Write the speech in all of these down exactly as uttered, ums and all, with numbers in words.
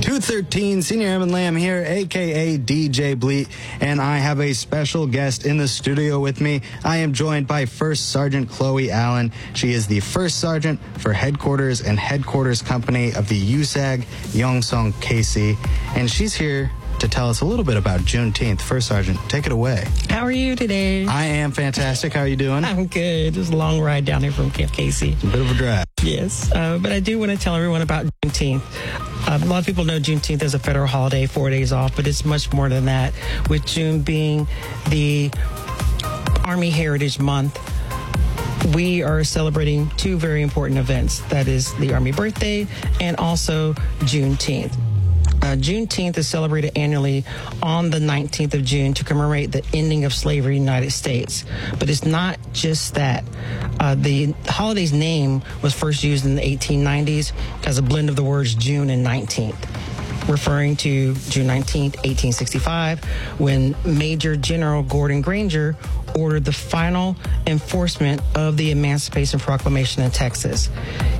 two thirteen, Senior Airman Lamb here, a k a. D J Bleat, and I have a special guest in the studio with me. I am joined by First Sergeant Chloe Allen. She is the First Sergeant for Headquarters and Headquarters Company of the U S A G Yongsong K C, and she's here to tell us a little bit about Juneteenth. First Sergeant, take it away. How are you today? I am fantastic. How are you doing? I'm good. It was a long ride down here from Camp Casey. A bit of a drive. Yes, uh, but I do want to tell everyone about Juneteenth. Uh, a lot of people know Juneteenth as a federal holiday, four days off, but it's much more than that. With June being the Army Heritage Month, we are celebrating two very important events. That is the Army birthday and also Juneteenth. Uh, Juneteenth is celebrated annually on the nineteenth of June to commemorate the ending of slavery in the United States. But it's not just that. Uh, the holiday's name was first used in the eighteen nineties as a blend of the words June and nineteenth, referring to June nineteenth, eighteen sixty-five, when Major General Gordon Granger ordered the final enforcement of the Emancipation Proclamation in Texas.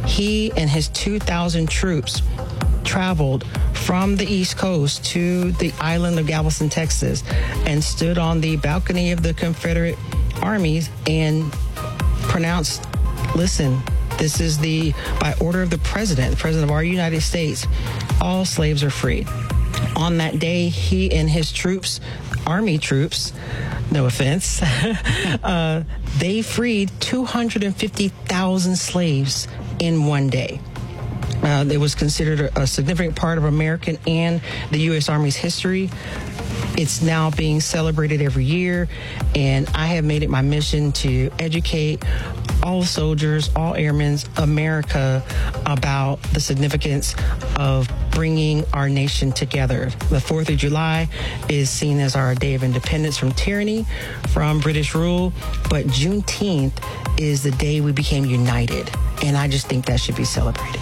He and his two thousand troops traveled from the East Coast to the island of Galveston, Texas, and stood on the balcony of the Confederate armies and pronounced, listen, this is the, by order of the president, the president of our United States, all slaves are free. On that day, he and his troops, Army troops, no offense, uh, they freed two hundred fifty thousand slaves in one day. Uh, it was considered a, a significant part of American and the U S Army's history. It's now being celebrated every year, and I have made it my mission to educate all soldiers, all airmen, America, about the significance of bringing our nation together. The fourth of July is seen as our day of independence from tyranny, from British rule, but Juneteenth is the day we became united, and I just think that should be celebrated.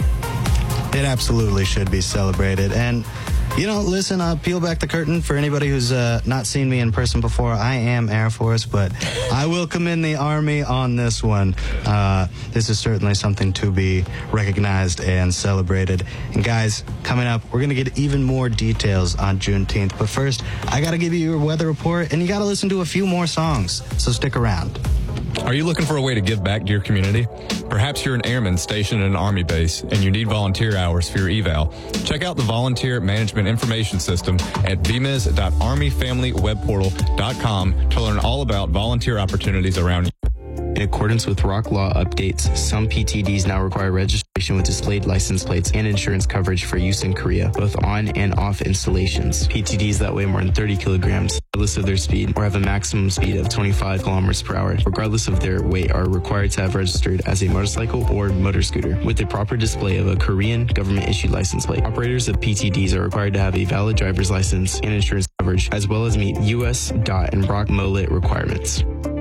It absolutely should be celebrated. And, you know, listen, I'll peel back the curtain for anybody who's uh, not seen me in person before. I am Air Force, but I will commend the Army on this one. Uh, this is certainly something to be recognized and celebrated. And guys, coming up, we're going to get even more details on Juneteenth. But first, I got to give you your weather report, and you got to listen to a few more songs. So stick around. Are you looking for a way to give back to your community? Perhaps you're an airman stationed at an Army base and you need volunteer hours for your eval. Check out the Volunteer Management Information System at v m i s dot army family web portal dot com to learn all about volunteer opportunities around you. In accordance with R O C law updates, some P T Ds now require registration with displayed license plates and insurance coverage for use in Korea, both on and off installations. P T Ds that weigh more than thirty kilograms, regardless of their speed, or have a maximum speed of twenty-five kilometers per hour, regardless of their weight, are required to have registered as a motorcycle or motor scooter with the proper display of a Korean government-issued license plate. Operators of P T Ds are required to have a valid driver's license and insurance coverage, as well as meet U S D O T and R O C MOLIT requirements.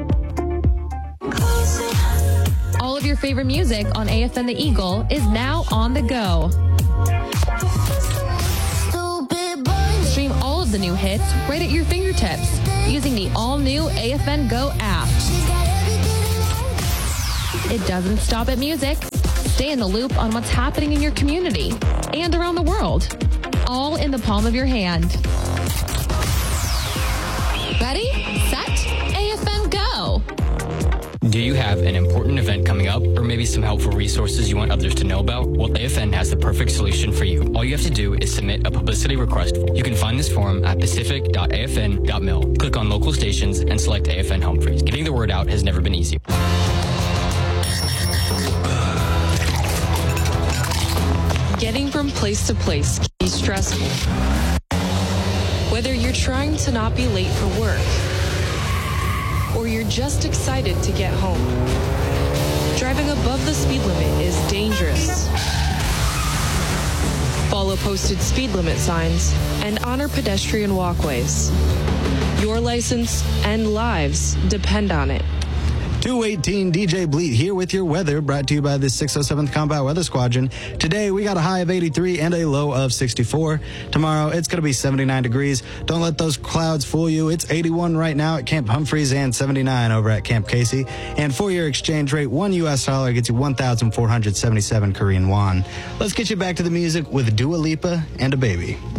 All of your favorite music on A F N The Eagle is now on the go. Stream all of the new hits right at your fingertips using the all-new A F N Go app. It doesn't stop at music. Stay in the loop on what's happening in your community and around the world, all in the palm of your hand. Ready, set, A F N Go. Do you have an important event coming up, or maybe some helpful resources you want others to know about? Well, A F N has the perfect solution for you. All you have to do is submit a publicity request form. You can find this form at pacific dot a f n dot mil. Click on local stations and select A F N Humphreys. Getting the word out has never been easier. Getting from place to place can be stressful. Whether you're trying to not be late for work, or you're just excited to get home, driving above the speed limit is dangerous. Follow posted speed limit signs and honor pedestrian walkways. Your license and lives depend on it. two eighteen, D J Bleat here with your weather, brought to you by the six oh seventh Combat Weather Squadron. Today, we got a high of eighty-three and a low of sixty-four. Tomorrow, it's going to be seventy-nine degrees. Don't let those clouds fool you. It's eighty-one right now at Camp Humphreys and seventy-nine over at Camp Casey. And for your exchange rate, one U S dollar gets you one thousand four hundred seventy-seven Korean won. Let's get you back to the music with Dua Lipa and A Baby.